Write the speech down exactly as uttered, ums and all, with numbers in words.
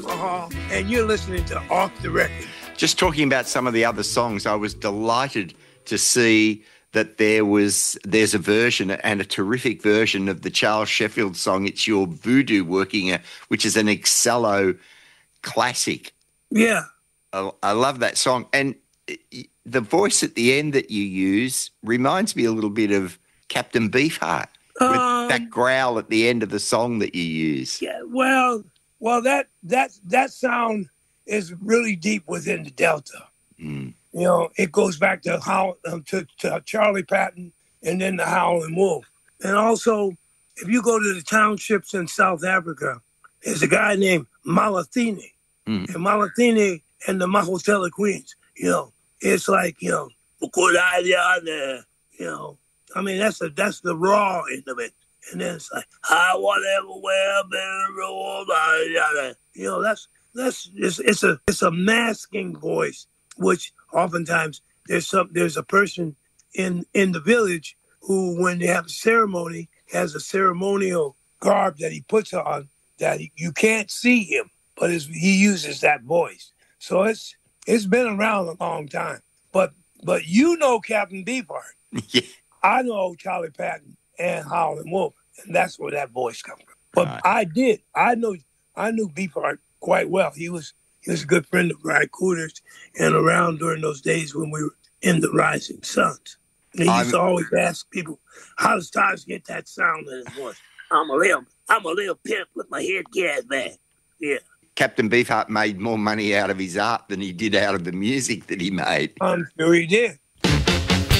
alcohol, and you're listening to Off the Record. Just talking about some of the other songs, I was delighted to see that there was there's a version and a terrific version of the Charles Sheffield song, It's Your Voodoo Working, uh, which is an Excello classic. Yeah. I, I love that song. And the voice at the end that you use reminds me a little bit of Captain Beefheart, with Um, that growl at the end of the song that you use. Yeah, well, well, that that that sound is really deep within the Delta. Mm. You know, it goes back to how um, to, to Charlie Patton and then the Howlin' Wolf. And also, if you go to the townships in South Africa, there's a guy named Malathini. Mm. And Malathini and the Mahotella Queens, you know, it's like, you know, you know, I mean, that's a, that's the raw end of it. And then it's like, I whatever, where, you know, that's, that's, it's, it's a, it's a masking voice, which oftentimes there's some, there's a person in, in the village who, when they have a ceremony, has a ceremonial garb that he puts on that he, you can't see him, but it's, he uses that voice. So it's, it's been around a long time, but, but you know, Captain Beefheart. Yeah. I know Charlie Patton and Howlin' Wolf, and that's where that voice comes from. But Right. I did. I know. I knew Beefheart quite well. He was he was a good friend of Ry Cooder's and around during those days when we were in the Rising Suns. And he used I'm- to always ask people, how does Taj get that sound in his voice? I'm a little, I'm a little pimp with my head gas back. Yeah. Captain Beefheart made more money out of his art than he did out of the music that he made. I'm sure he did.